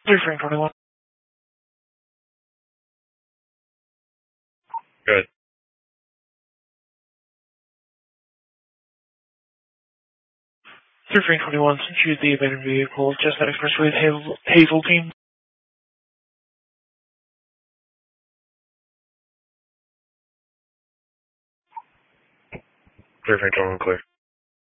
Clear frame 21. Good. Clear frame 21, since you the abandoned vehicle, just that expressway with Hazel team. Clear frame 21 clear.